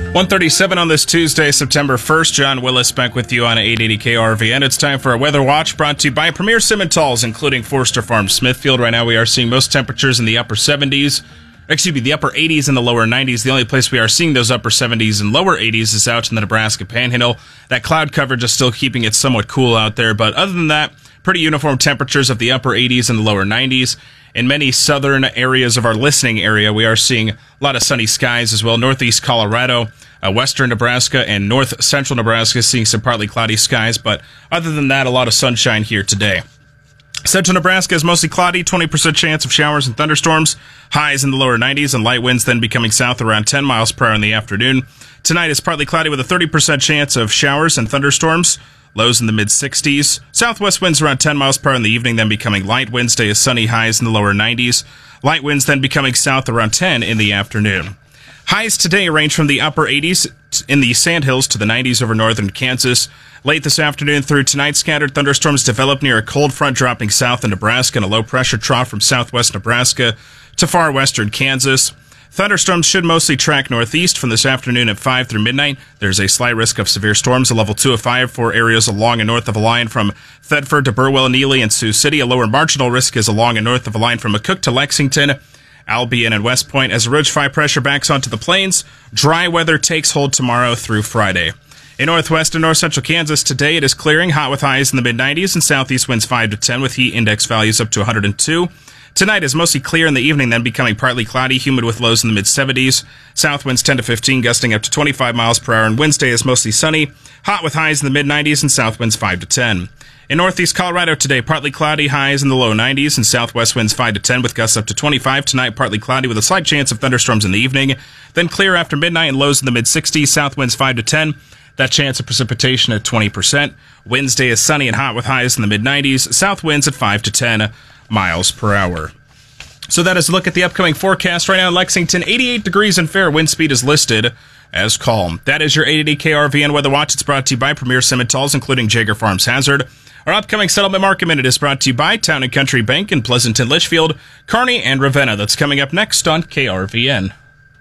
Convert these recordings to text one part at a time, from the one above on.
1:37 on this Tuesday, September 1st. John Willis back with you on 880 KRVN. It's time for a weather watch brought to you by Premier Simmentals, including Forster Farms Smithfield. Right now we are seeing most temperatures in the upper 70s. The upper 80s and the lower 90s. The only place we are seeing those upper 70s and lower 80s is out in the Nebraska Panhandle. That cloud coverage is still keeping it somewhat cool out there, but other than that, pretty uniform temperatures of the upper 80s and the lower 90s. In many southern areas of our listening area, we are seeing a lot of sunny skies as well. Northeast Colorado, western Nebraska, and north central Nebraska seeing some partly cloudy skies, but other than that, a lot of sunshine here today. Central Nebraska is mostly cloudy, 20% chance of showers and thunderstorms, highs in the lower 90s, and light winds then becoming south around 10 miles per hour in the afternoon. Tonight is partly cloudy with a 30% chance of showers and thunderstorms, lows in the mid-60s. Southwest winds around 10 miles per hour in the evening, then becoming light. Wednesday is sunny, highs in the lower 90s. Light winds then becoming south around 10 in the afternoon. Highs today range from the upper 80s in the Sandhills to the 90s over northern Kansas. Late this afternoon through tonight, scattered thunderstorms develop near a cold front dropping south in Nebraska and a low-pressure trough from southwest Nebraska to far western Kansas. Thunderstorms should mostly track northeast from this afternoon at 5 through midnight. There's a slight risk of severe storms, a level 2 of 5 for areas along and north of a line from Thetford to Burwell, Neely, and Sioux City. A lower marginal risk is along and north of a line from McCook to Lexington, Albion, and West Point. As a ridge 5 pressure backs onto the plains, dry weather takes hold tomorrow through Friday. In northwest and north central Kansas today, it is clearing, hot with highs in the mid-90s and southeast winds 5 to 10 with heat index values up to 102. Tonight is mostly clear in the evening, then becoming partly cloudy, humid with lows in the mid-70s. South winds 10 to 15, gusting up to 25 miles per hour. And Wednesday is mostly sunny, hot with highs in the mid-90s and south winds 5 to 10. In northeast Colorado today, partly cloudy, highs in the low 90s and southwest winds 5 to 10 with gusts up to 25. Tonight, partly cloudy with a slight chance of thunderstorms in the evening. Then clear after midnight and lows in the mid-60s, south winds 5 to 10. That chance of precipitation at 20%. Wednesday is sunny and hot with highs in the mid-90s, south winds at 5 to 10 miles per hour. So that is a look at the upcoming forecast. Right now in Lexington, 88 degrees and fair. Wind speed is listed as calm. That is your 880 KRVN Weather Watch. It's brought to you by Premier Simmentals, including Jaeger Farms Hazard. Our upcoming Settlement Market Minute is brought to you by Town & Country Bank in Pleasanton, Litchfield, Kearney, and Ravenna. That's coming up next on KRVN.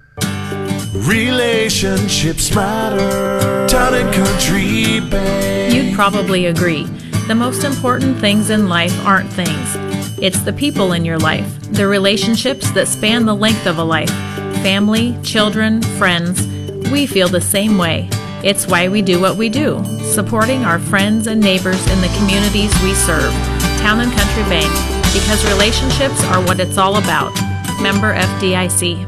Relationships matter. Town & Country Bank. You'd probably agree. The most important things in life aren't things. It's the people in your life, the relationships that span the length of a life. Family, children, friends. We feel the same way. It's why we do what we do, supporting our friends and neighbors in the communities we serve. Town & Country Bank, because relationships are what it's all about. Member FDIC.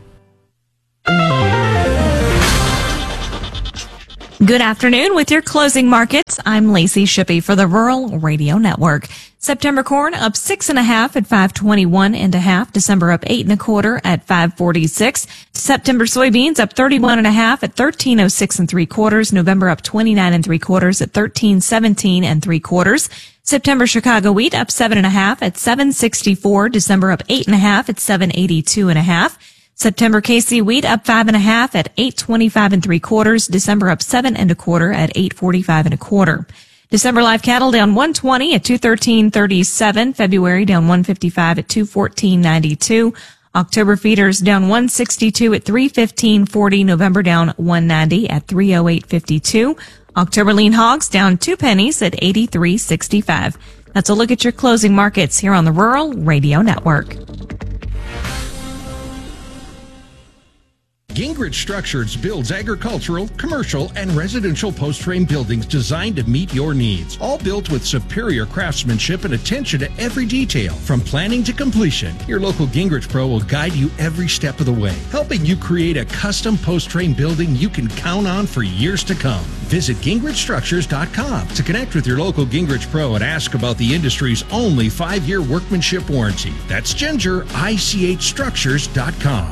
Good afternoon with your closing markets. I'm Lacey Shippey for the Rural Radio Network. September corn up 6.5 at 521.5. December up 8 1/4 at 546. September soybeans up 31.5 at 1306 3/4. November up 29 3/4 at 1317 3/4. September Chicago wheat up 7.5 at 764. December up 8.5 at 782.5. September KC wheat up 5.5 at 825 3/4. December up 7 1/4 at 845 1/4. December live cattle down 120 at 213.37. February down 155 at 214.92. October feeders down 162 at 315.40. November down 190 at 308.52. October lean hogs down 2 pennies at 83.65. That's a look at your closing markets here on the Rural Radio Network. Gingrich Structures builds agricultural, commercial, and residential post-frame buildings designed to meet your needs. All built with superior craftsmanship and attention to every detail. From planning to completion, your local Gingrich Pro will guide you every step of the way, helping you create a custom post-frame building you can count on for years to come. Visit GingrichStructures.com to connect with your local Gingrich Pro and ask about the industry's only 5-year workmanship warranty. That's GingerICHStructures.com.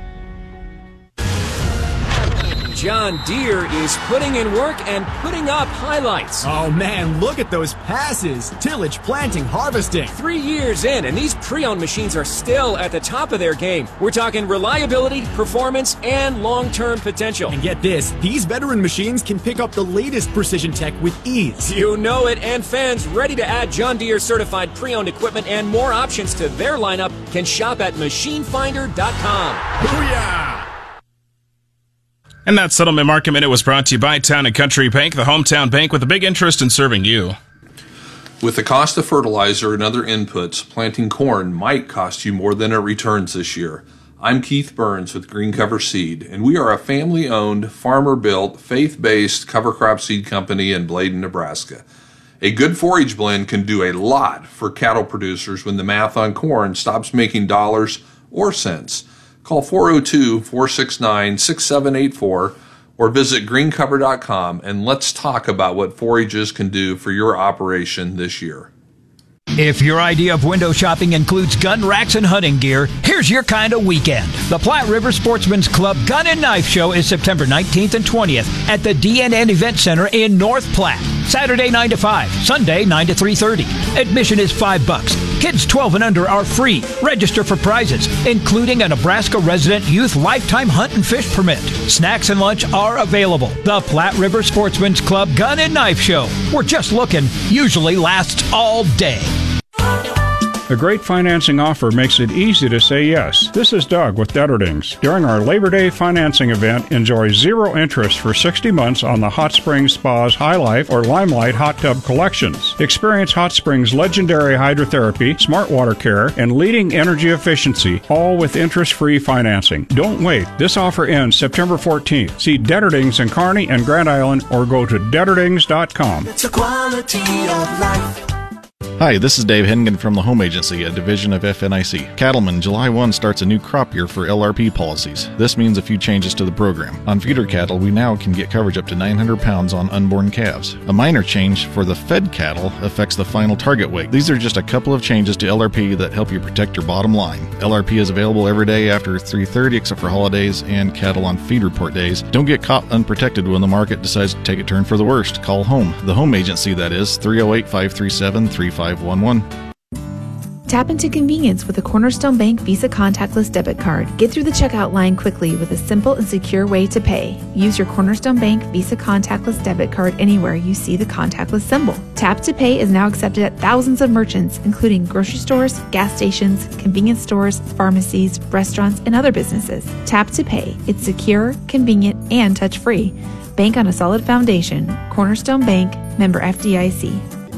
John Deere is putting in work and putting up highlights. Oh man, look at those passes. Tillage, planting, harvesting. 3 years in, and these pre-owned machines are still at the top of their game. We're talking reliability, performance, and long-term potential. And get this, these veteran machines can pick up the latest precision tech with ease. You know it, and fans ready to add John Deere certified pre-owned equipment and more options to their lineup can shop at machinefinder.com. Booyah! And that Settlement Market Minute was brought to you by Town & Country Bank, the hometown bank with a big interest in serving you. With the cost of fertilizer and other inputs, planting corn might cost you more than it returns this year. I'm Keith Burns with Green Cover Seed, and we are a family-owned, farmer-built, faith-based cover crop seed company in Bladen, Nebraska. A good forage blend can do a lot for cattle producers when the math on corn stops making dollars or cents. Call 402-469-6784 or visit greencover.com and let's talk about what forages can do for your operation this year. If your idea of window shopping includes gun racks and hunting gear, here's your kind of weekend. The Platte River Sportsman's Club Gun and Knife Show is September 19th and 20th at the DNN Event Center in North Platte. Saturday 9 to 5, Sunday 9 to 3:30. Admission is $5. Kids 12 and under are free. Register for prizes, including a Nebraska resident youth lifetime hunt and fish permit. Snacks and lunch are available. The Platte River Sportsman's Club Gun and Knife Show. We're just looking. Usually lasts all day. A great financing offer makes it easy to say yes. This is Doug with Detterdings. During our Labor Day financing event, enjoy 0 interest for 60 months on the Hot Springs Spas High Life or Limelight Hot Tub collections. Experience Hot Springs' legendary hydrotherapy, smart water care, and leading energy efficiency, all with interest-free financing. Don't wait. This offer ends September 14th. See Detterdings in Kearney and Grand Island or go to detterdings.com. It's a quality of life. Hi, this is Dave Hennigan from the Home Agency, a division of FNIC. Cattlemen, July 1 starts a new crop year for LRP policies. This means a few changes to the program. On feeder cattle, we now can get coverage up to 900 pounds on unborn calves. A minor change for the fed cattle affects the final target weight. These are just a couple of changes to LRP that help you protect your bottom line. LRP is available every day after 3:30 except for holidays and cattle on feed report days. Don't get caught unprotected when the market decides to take a turn for the worst. Call home. The Home Agency, that is, 308-537-3511. Tap into convenience with a Cornerstone Bank Visa contactless debit card. Get through the checkout line quickly with a simple and secure way to pay. Use your Cornerstone Bank Visa contactless debit card anywhere you see the contactless symbol. Tap to Pay is now accepted at thousands of merchants, including grocery stores, gas stations, convenience stores, pharmacies, restaurants, and other businesses. Tap to Pay. It's secure, convenient, and touch-free. Bank on a solid foundation. Cornerstone Bank, member FDIC.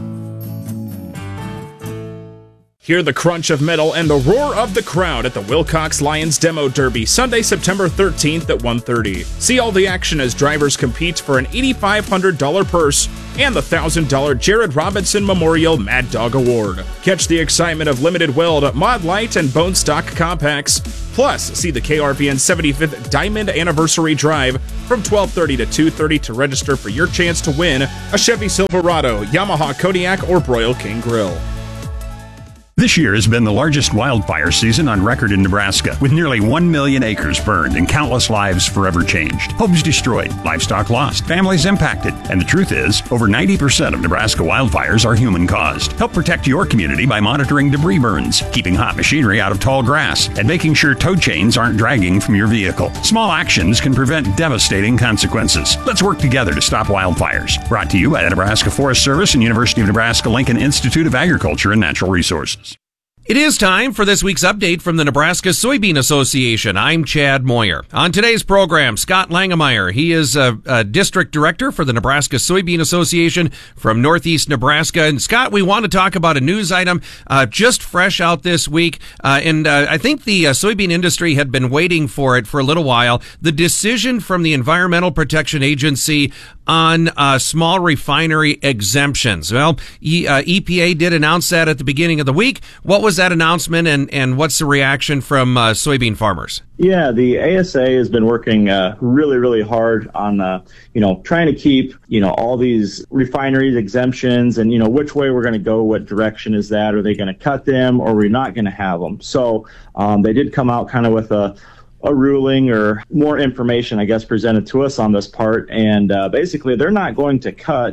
Hear the crunch of metal and the roar of the crowd at the Wilcox Lions Demo Derby, Sunday, September 13th at 1:30. See all the action as drivers compete for an $8,500 purse and the $1,000 Jared Robinson Memorial Mad Dog Award. Catch the excitement of limited weld, mod light, and bone stock compacts. Plus, see the KRVN 75th Diamond Anniversary Drive from 12:30 to 2:30 to register for your chance to win a Chevy Silverado, Yamaha Kodiak, or Broil King Grill. This year has been the largest wildfire season on record in Nebraska, with nearly 1 million acres burned and countless lives forever changed. Homes destroyed, livestock lost, families impacted. And the truth is, over 90% of Nebraska wildfires are human-caused. Help protect your community by monitoring debris burns, keeping hot machinery out of tall grass, and making sure tow chains aren't dragging from your vehicle. Small actions can prevent devastating consequences. Let's work together to stop wildfires. Brought to you by the Nebraska Forest Service and University of Nebraska-Lincoln Institute of Agriculture and Natural Resources. It is time for this week's update from the Nebraska Soybean Association. I'm Chad Moyer. On today's program, Scott Langemeyer. He is a district director for the Nebraska Soybean Association from Northeast Nebraska. And Scott, we want to talk about a news item just fresh out this week. And I think the soybean industry had been waiting for it for a little while. The decision from the Environmental Protection Agency on small refinery exemptions. Well, EPA did announce that at the beginning of the week. What was that announcement, and what's the reaction from soybean farmers? Yeah, the ASA has been working really, really hard on, trying to keep, all these refineries exemptions and, which way we're going to go, what direction is that? Are they going to cut them or are we not going to have them? So they did come out kind of with a ruling or more information, I guess, presented to us on this part. And basically, they're not going to cut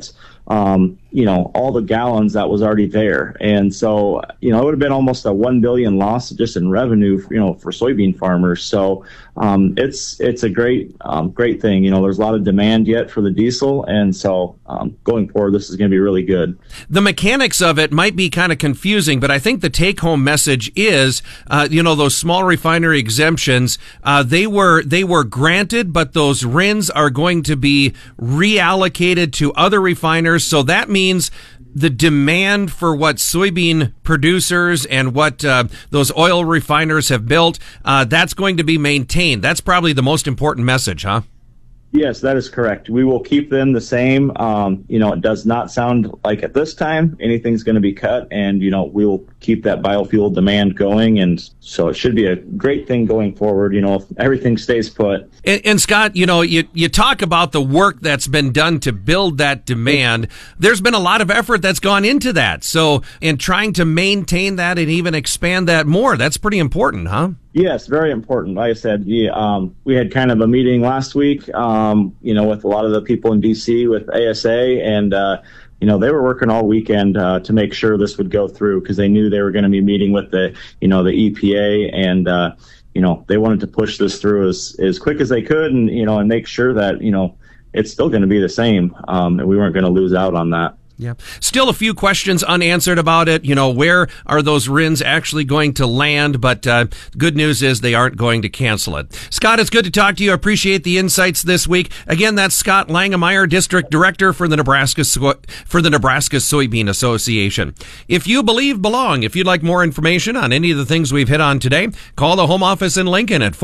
all the gallons that was already there. And so, it would have been almost a $1 billion loss just in revenue, for soybean farmers. So, it's a great thing. There's a lot of demand yet for the diesel. And so, going forward, this is going to be really good. The mechanics of it might be kind of confusing, but I think the take home message is, those small refinery exemptions, they were granted, but those RINs are going to be reallocated to other refiners. So that means the demand for what soybean producers and what those oil refiners have built, that's going to be maintained. That's probably the most important message, huh? Yes, that is correct. We will keep them the same. It does not sound like at this time anything's going to be cut, and, we'll keep that biofuel demand going. And so it should be a great thing going forward, if everything stays put. And Scott, you talk about the work that's been done to build that demand. There's been a lot of effort that's gone into that. So in trying to maintain that and even expand that more, that's pretty important, huh? Yes, very important. Like I said, we had kind of a meeting last week, with a lot of the people in D.C. with ASA, and, they were working all weekend to make sure this would go through because they knew they were going to be meeting with the EPA, and, they wanted to push this through as quick as they could and, and make sure that, it's still going to be the same, and we weren't going to lose out on that. Yeah. Still a few questions unanswered about it. Where are those RINs actually going to land? But good news is they aren't going to cancel it. Scott, it's good to talk to you. I appreciate the insights this week. Again, that's Scott Langemeier, District Director for the Nebraska Soybean Association. If you believe, belong. If you'd like more information on any of the things we've hit on today, call the home office in Lincoln at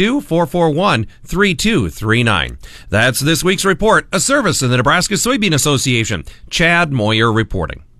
402-441-3239. That's this week's report, a service of the Nebraska Soybean Association. Chad Moyer reporting.